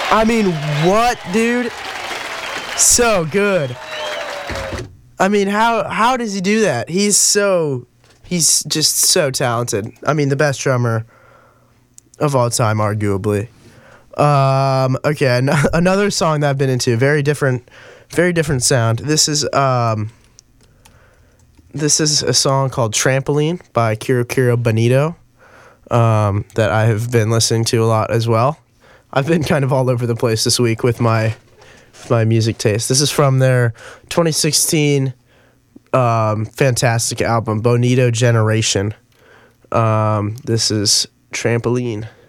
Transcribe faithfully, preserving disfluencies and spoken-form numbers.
I mean, what, dude? So good. I mean, how how does he do that? He's so he's just so talented. I mean, the best drummer of all time, arguably. Um, okay, an- another song that I've been into, very different, very different sound. This is um, this is a song called "Trampoline" by Kiro Kiro Bonito um, that I have been listening to a lot as well. I've been kind of all over the place this week with my my music taste. This is from their twenty sixteen um, fantastic album, Bonito Generation. Um, this is Trampoline.